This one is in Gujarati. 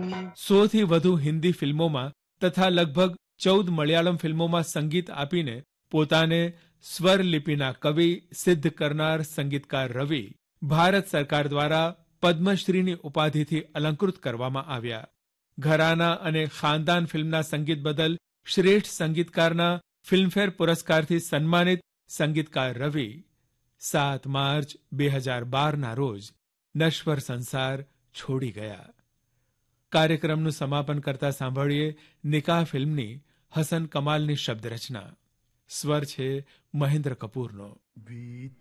100 થી વધુ હિન્દી ફિલ્મોમાં તથા લગભગ 14 મલયાલમ ફિલ્મોમાં સંગીત આપીને પોતાને સ્વર લિપિના કવિ સિદ્ધ કરનાર સંગીતકાર રવિ ભારત સરકાર દ્વારા પદ્મશ્રીની ઉપાધિથી અલંકૃત કરવામાં આવ્યા. ઘરાના અને ખાનદાન ફિલ્મના સંગીત બદલ શ્રેષ્ઠ સંગીતકારના ફિલ્મફેર પુરસ્કારથી સન્માનિત સંગીતકાર રવિ 7 માર્ચ 2012ના રોજ નશ્વર સંસાર છોડી ગયા. કાર્યક્રમનું સમાપન કરતા સાંભળીએ નિકાહ ફિલ્મની હસન કમાલની શબ્દ રચના. સ્વર છે મહેન્દ્ર કપૂરનો.